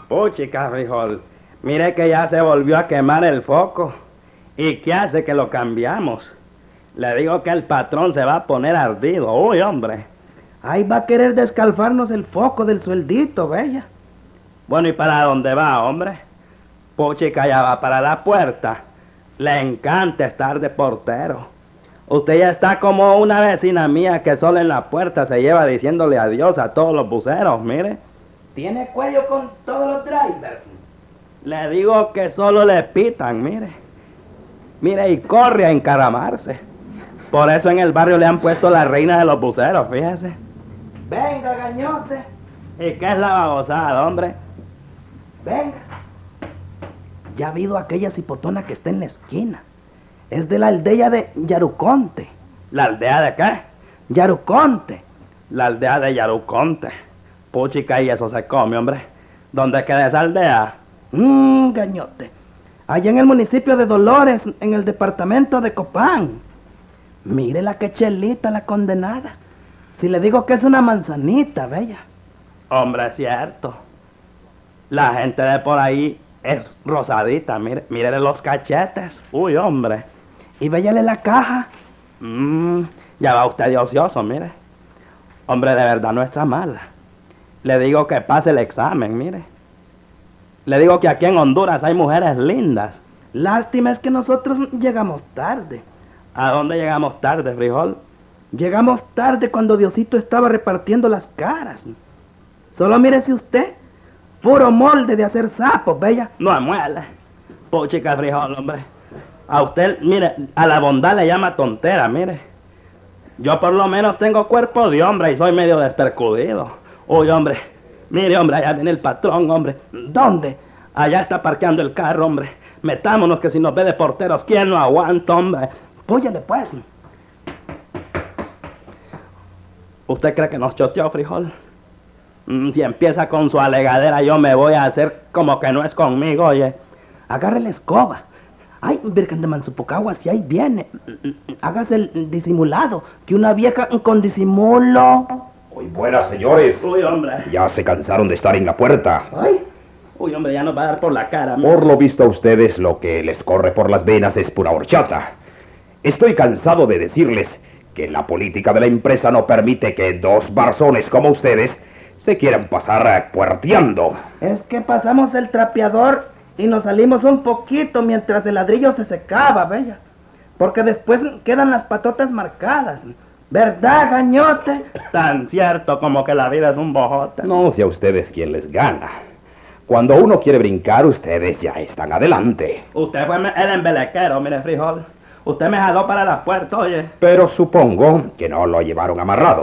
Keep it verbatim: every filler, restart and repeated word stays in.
Puchica, frijol. Mire que ya se volvió a quemar el foco. ¿Y qué hace que lo cambiamos? Le digo que el patrón se va a poner ardido. Uy, hombre. Ahí va a querer descalfarnos el foco del sueldito, bella. Bueno, ¿y para dónde va, hombre? Puchica ya va para la puerta. Le encanta estar de portero. Usted ya está como una vecina mía que solo en la puerta se lleva diciéndole adiós a todos los buceros, mire. Tiene cuello con todos los drivers. Le digo que solo le pitan, mire. Mire, y corre a encaramarse. Por eso en el barrio le han puesto la reina de los buceros, fíjese. Venga, gañote. ¿Y qué es la babosada, hombre? Venga. Ya ha habido aquella cipotona que está en la esquina. Es de la aldea de Yaruconte. ¿La aldea de qué? Yaruconte. La aldea de Yaruconte. Puchica, y eso se come, hombre. ¿Dónde queda esa aldea? Mmm, gañote. Allá en el municipio de Dolores, en el departamento de Copán. Mire la que chelita, la condenada. Si le digo que es una manzanita, bella. Hombre, es cierto. La gente de por ahí es rosadita, mire, mírele los cachetes. Uy, hombre. Y véyale la caja. Mmm, ya va usted de ocioso, mire. Hombre, de verdad no está mala. Le digo que pase el examen, mire. Le digo que aquí en Honduras hay mujeres lindas. Lástima es que nosotros llegamos tarde. ¿A dónde llegamos tarde, frijol? Llegamos tarde cuando Diosito estaba repartiendo las caras. Solo mírese usted. Puro molde de hacer sapos, bella. No muele. Puchica, frijol, hombre. A usted, mire, a la bondad le llama tontera, mire. Yo por lo menos tengo cuerpo de hombre y soy medio despercudido. Uy, hombre. Mire, hombre, allá viene el patrón, hombre. ¿Dónde? Allá está parqueando el carro, hombre. Metámonos que si nos ve de porteros, ¿quién no aguanta, hombre? Póyale, pues. ¿Usted cree que nos choteó, frijol? Mm, si empieza con su alegadera, yo me voy a hacer como que no es conmigo, oye. Agarre la escoba. Ay, Virgen de Mansupocagua, si ahí viene. Hágase el disimulado, que una vieja con disimulo. Muy buenas, señores. Uy, hombre. Ya se cansaron de estar en la puerta. Ay. Uy, hombre, ya nos va a dar por la cara. Por lo visto a ustedes lo que les corre por las venas es pura horchata. Estoy cansado de decirles que la política de la empresa no permite que dos barzones como ustedes se quieran pasar puerteando. Es que pasamos el trapeador y nos salimos un poquito mientras el ladrillo se secaba, bella. Porque después quedan las patotas marcadas. ¿Verdad, gañote? Tan cierto como que la vida es un bojote. No sé a ustedes quién les gana. Cuando uno quiere brincar, ustedes ya están adelante. Usted fue el embelequero, mire, frijol. Usted me jaló para la puerta, oye. Pero supongo que no lo llevaron amarrado.